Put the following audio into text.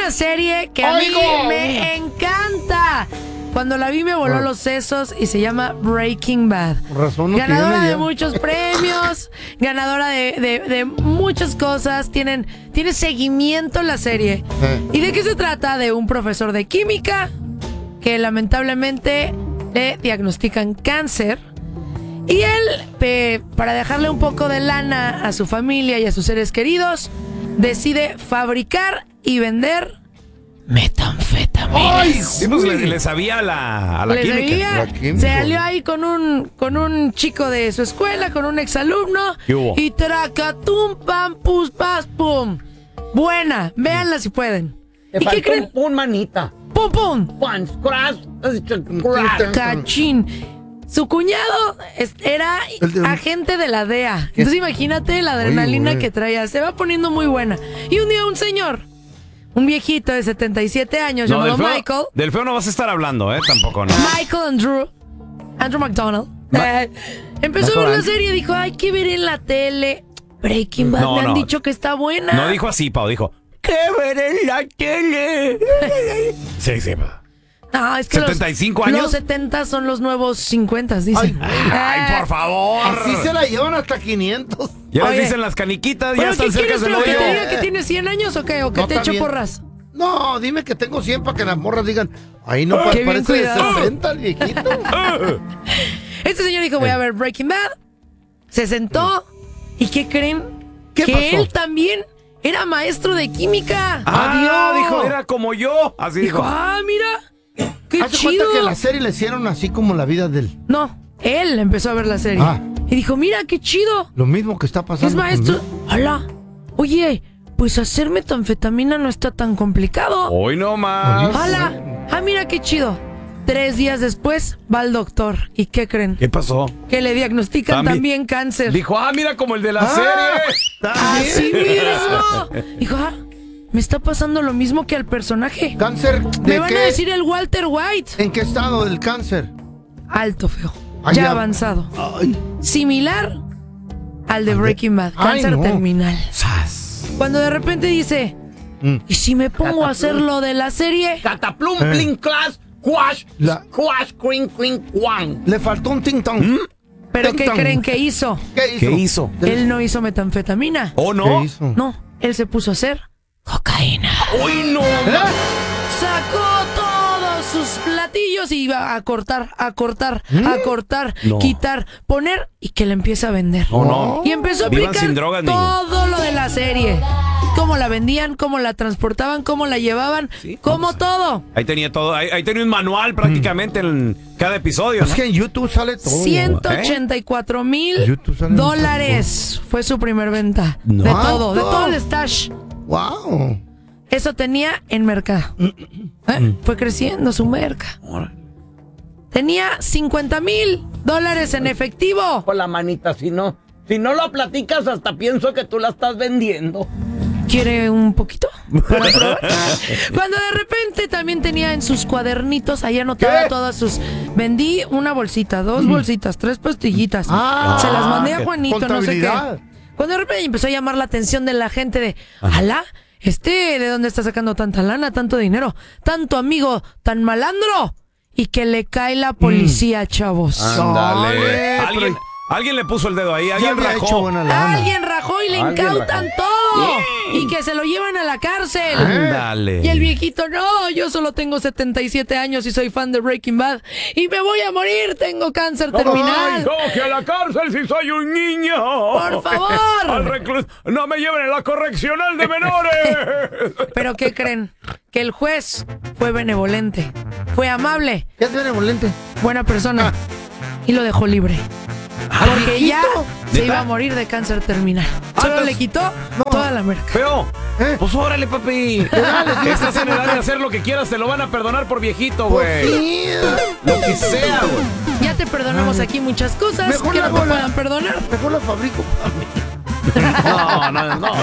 una serie que a mí me encanta. Cuando la vi me voló los sesos y se llama Breaking Bad. Ganadora de muchos premios, ganadora de muchas cosas. Tiene seguimiento la serie. ¿Y de qué se trata? De un profesor de química que lamentablemente le diagnostican cáncer. Y él, para dejarle un poco de lana a su familia y a sus seres queridos, decide fabricar y vender metanfetamina. Sí, pues le sabía a la química. Se alió ahí con un chico de su escuela, con un exalumno. Y tracatum, pam, pus, pas, pum. Buena, véanla si pueden. ¿Y qué creen? Un manita. Pum, pum. Cachín. Su cuñado era agente de la DEA. Entonces imagínate la adrenalina que traía. Se va poniendo muy buena. Y un día un señor, un viejito de 77 años, llamado Michael. Del feo no vas a estar hablando, tampoco, ¿no? Michael Andrew McDonald. Empezó a ver la serie y dijo, hay que ver en la tele. Breaking Bad, me han dicho que está buena. No dijo así, Pau, dijo, ¿qué ver en la tele? Sí, Pau. No, es que 75 años. Los 70 son los nuevos 50, dicen. Ay, por favor. Así se la llevan hasta 500. Ya les dicen las caniquitas, ya están cerca del hoyo. ¿Que te diga que tienes 100 años o qué? ¿O que no, te echo porras? No, dime que tengo 100 para que las morras digan, ahí no parece de 60 el viejito. Este señor dijo, voy a ver Breaking Bad. Se sentó. ¿Y qué creen? ¿Qué pasó? Él también era maestro de química. Adiós. Dijo, era como yo. Así dijo. Mira. ¡Qué ¿Hace chido! cuenta que la serie le hicieron así como la vida de él? No, él empezó a ver la serie. Y dijo, mira, qué chido. Lo mismo que está pasando. Es maestro. Hola. Oye, pues hacer metanfetamina no está tan complicado. Hoy no más. Hola. Mira, qué chido. 3 días después va al doctor. ¿Y qué creen? ¿Qué pasó? Que le diagnostican también cáncer. Dijo, mira como el de la serie. Así mismo. Dijo, me está pasando lo mismo que al personaje. ¿Cáncer de Me van qué? a decir el Walter White. ¿En qué estado del cáncer? Alto, feo. Ya avanzado. Similar al de Breaking Bad. Cáncer terminal. Cuando de repente dice, ¿y si me pongo a hacer lo de la serie? Cataplum, plin, class, quash, quash, queen, quang. Le faltó un ting-tong. ¿Pero qué creen que hizo? ¿Qué hizo? Él no hizo metanfetamina. ¿Oh, no? ¿Qué hizo? No, él se puso a hacer cocaína. ¡Uy, no! Sacó todos sus platillos y iba a cortar, quitar, poner y que le empieza a vender. Oh, no. Y empezó a aplicar todo lo de la serie. Cómo la vendían, cómo la transportaban, cómo la llevaban, todo. Ahí tenía todo, ahí tenía un manual prácticamente en cada episodio, ¿no? Es que en YouTube sale todo. $184,000 fue su primer venta. No. De todo el stash. Wow. Eso tenía en mercado. Fue creciendo su merca. Tenía $50,000 en efectivo. Con la manita, si no lo platicas, hasta pienso que tú la estás vendiendo. ¿Quiere un poquito? Para probar. Cuando de repente también tenía en sus cuadernitos, ahí anotaba todas sus... Vendí una bolsita, 2 bolsitas, 3 pastillitas. Se las mandé a Juanito, no sé qué. Cuando de repente empezó a llamar la atención de la gente de... ¡Alá! ¿De dónde está sacando tanta lana, tanto dinero? ¿Tanto amigo, tan malandro? Y que le cae la policía, chavos. Ándale. Alguien le puso el dedo ahí, alguien rajó. Alguien rajó y le incautan todo. Y que se lo llevan a la cárcel. Ándale. Y el viejito, no, yo solo tengo 77 años y soy fan de Breaking Bad. Y me voy a morir, tengo cáncer terminal. ¡Ay, que a la cárcel si soy un niño! ¡Por favor! ¡No me lleven a la correccional de menores! ¿Pero qué creen? Que el juez fue benevolente, fue amable. ¿Qué es benevolente? Buena persona. Y lo dejó libre. Porque ya se iba a morir de cáncer terminal. Solo le quitó toda la merca. Feo, pues órale, papi. Estás en edad de hacer lo que quieras, te lo van a perdonar por viejito, güey. Lo que sea, güey. Ya te perdonamos aquí muchas cosas. Mejor que no te puedan perdonar. Mejor la fabrico para mí. No.